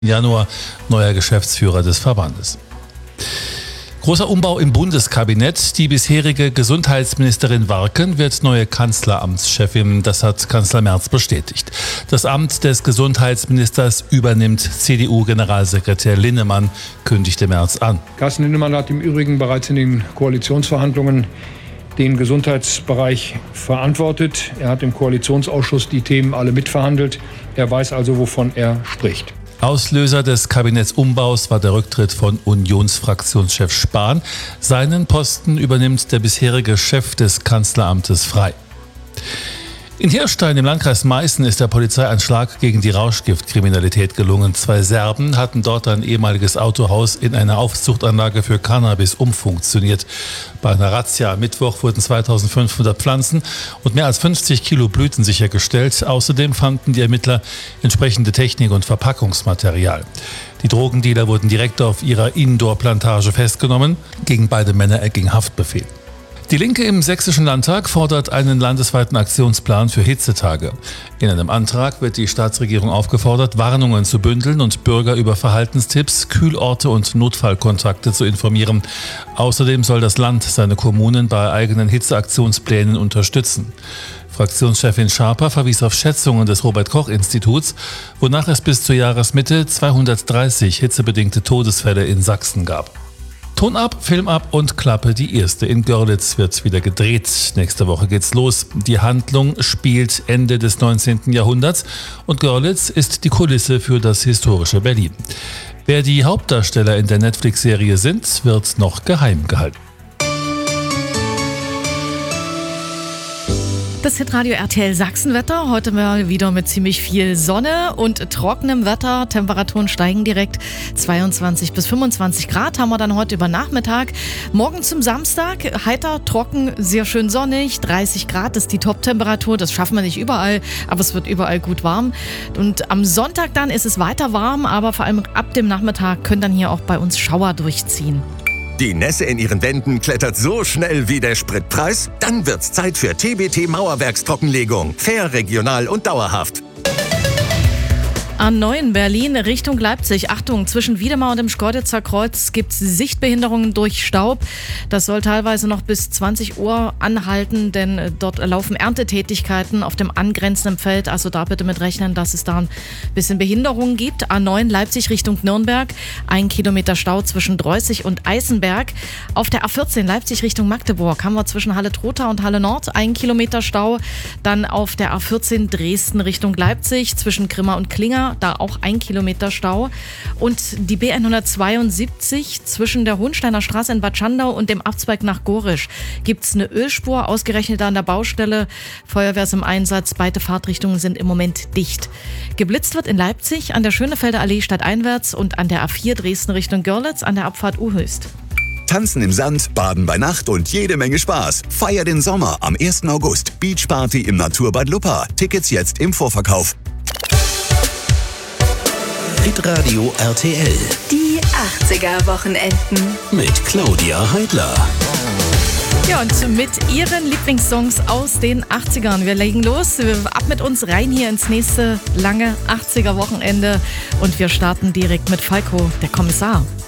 Januar neuer Geschäftsführer des Verbandes. Großer Umbau im Bundeskabinett. Die bisherige Gesundheitsministerin Warken wird neue Kanzleramtschefin. Das hat Kanzler Merz bestätigt. Das Amt des Gesundheitsministers übernimmt CDU-Generalsekretär Linnemann, kündigte Merz an. Carsten Linnemann hat im Übrigen bereits in den Koalitionsverhandlungen den Gesundheitsbereich verantwortet. Er hat im Koalitionsausschuss die Themen alle mitverhandelt. Er weiß also, wovon er spricht. Auslöser des Kabinettsumbaus war der Rücktritt von Unionsfraktionschef Spahn. Seinen Posten übernimmt der bisherige Chef des Kanzleramtes frei. In Hirstein im Landkreis Meißen ist der Polizei ein Schlag gegen die Rauschgiftkriminalität gelungen. 2 Serben hatten dort ein ehemaliges Autohaus in eine Aufzuchtanlage für Cannabis umfunktioniert. Bei einer Razzia am Mittwoch wurden 2500 Pflanzen und mehr als 50 Kilo Blüten sichergestellt. Außerdem fanden die Ermittler entsprechende Technik und Verpackungsmaterial. Die Drogendealer wurden direkt auf ihrer Indoor-Plantage festgenommen. Gegen beide Männer erging Haftbefehl. Die Linke im Sächsischen Landtag fordert einen landesweiten Aktionsplan für Hitzetage. In einem Antrag wird die Staatsregierung aufgefordert, Warnungen zu bündeln und Bürger über Verhaltenstipps, Kühlorte und Notfallkontakte zu informieren. Außerdem soll das Land seine Kommunen bei eigenen Hitzeaktionsplänen unterstützen. Fraktionschefin Schaper verwies auf Schätzungen des Robert-Koch-Instituts, wonach es bis zur Jahresmitte 230 hitzebedingte Todesfälle in Sachsen gab. Ton ab, Film ab und Klappe, die erste in Görlitz wird wieder gedreht. Nächste Woche geht's los. Die Handlung spielt Ende des 19. Jahrhunderts und Görlitz ist die Kulisse für das historische Berlin. Wer die Hauptdarsteller in der Netflix-Serie sind, wird noch geheim gehalten. Das Hitradio RTL Sachsenwetter, heute mal wieder mit ziemlich viel Sonne und trockenem Wetter. Temperaturen steigen direkt, 22 bis 25 Grad haben wir dann heute über Nachmittag. Morgen zum Samstag, heiter, trocken, sehr schön sonnig, 30 Grad ist die Top-Temperatur. Das schaffen wir nicht überall, aber es wird überall gut warm. Und am Sonntag dann ist es weiter warm, aber vor allem ab dem Nachmittag können dann hier auch bei uns Schauer durchziehen. Die Nässe in ihren Wänden klettert so schnell wie der Spritpreis? Dann wird's Zeit für TBT Mauerwerkstrockenlegung. Fair, regional und dauerhaft. A9 Berlin Richtung Leipzig. Achtung, zwischen Wiedemar und dem Schkeuditzer Kreuz gibt es Sichtbehinderungen durch Staub. Das soll teilweise noch bis 20 Uhr anhalten, denn dort laufen Erntetätigkeiten auf dem angrenzenden Feld. Also da bitte mit rechnen, dass es da ein bisschen Behinderungen gibt. A9 Leipzig Richtung Nürnberg. 1 Kilometer Stau zwischen Dreußig und Eisenberg. Auf der A14 Leipzig Richtung Magdeburg haben wir zwischen Halle-Trotha und Halle Nord 1 Kilometer Stau. Dann auf der A14 Dresden Richtung Leipzig zwischen Grimma und Klinger. Da auch 1 Kilometer Stau. Und die B172 zwischen der Hohensteiner Straße in Bad Schandau und dem Abzweig nach Gorisch gibt es eine Ölspur, ausgerechnet an der Baustelle. Feuerwehr ist im Einsatz, beide Fahrtrichtungen sind im Moment dicht. Geblitzt wird in Leipzig an der Schönefelder Allee stadteinwärts und an der A4 Dresden Richtung Görlitz an der Abfahrt U-Höchst. Tanzen im Sand, Baden bei Nacht und jede Menge Spaß. Feier den Sommer am 1. August. Beachparty im Naturbad Luppa. Tickets jetzt im Vorverkauf. Hitradio RTL. Die 80er-Wochenenden. Mit Claudia Heidler. Ja, und mit ihren Lieblingssongs aus den 80ern. Wir legen los, ab mit uns rein hier ins nächste lange 80er-Wochenende. Und wir starten direkt mit Falco, der Kommissar.